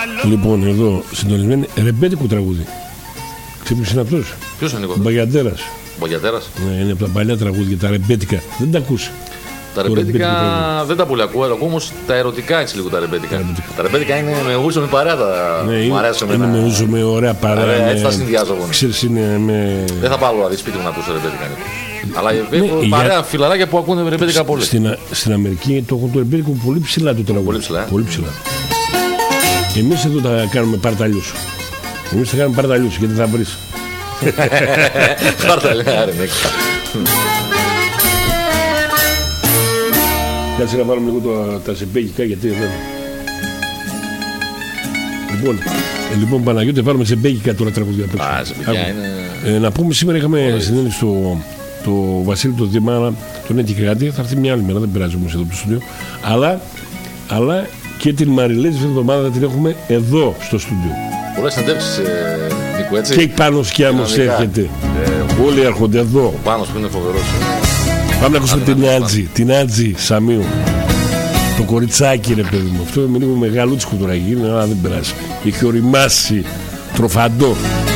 Λοιπόν, εδώ συντονισμένοι, ρεμπέτικο τραγούδι. Ξέρεις ποιος είναι αυτός? Ποιος είναι, Νίκο? Μπαγιαντέρας. Μπαγιαντέρας. Ναι, είναι από τα παλιά τραγούδια, τα ρεμπέτικα. Δεν τα ακούς? Τα ρεμπέτικα δεν τα πολύ ακούω, ακούω όμως τα ερωτικά έτσι λίγο τα ρεμπέτικα. Τα ρεμπέτικα είναι με ούσο με παρέα. Μου αρέσουν. Είναι με ούσο με ωραία παρέα. Έτσι θα συνδυάζω εγώ. Ξέρεις, είναι με... Δεν θα πάω δηλαδή σπίτι μου να ακούσω ρεμπέτικα. Αλλά έχω παρέα φιλαράκια που ακούνε ρεμπέτικα πολύ. Στην Αμερική το έχουν το ρεμπέτικο πολύ ψηλά το τραγούδι. Πολύ ψηλά. Πολύ ψηλά. Εμείς εδώ τα κάνουμε παρταλιούς. Εμείς θα κάνουμε παρταλιούς γιατί θα βρεις. Παρταλιούς, άρε Νίκο. Κάτσε να βάλουμε λίγο τα σεμπέγικα γιατί δεν... Λοιπόν, Παναγιώτη, βάλουμε σεμπέγικα τώρα τραγουδιά απ' έξω. Είναι... να πούμε, σήμερα είχαμε συνέντευξη το Βασίλη το Δημάρα, τον έτυχε κάτι, θα έρθει μια άλλη μέρα, δεν πειράζει όμως εδώ από το στούντιο. Αλλά και την Μαριλέζη αυτή την εβδομάδα την έχουμε εδώ στο στούντιο. Πολλές συνέντευξεις, Νίκο, έτσι. Και Πάνος Κιάμος έρχεται. Όλοι έρχονται εδώ. Ο Πάνος που είναι φοβερός. Πάμε να ακούσουμε την Άτζη Σαμίου. Το κοριτσάκι, ρε παιδί μου. Αυτό είναι λίγο μεγαλούτσικο τώρα γίνει, αλλά δεν περάσει. Είχε οριμάσει τροφαντό.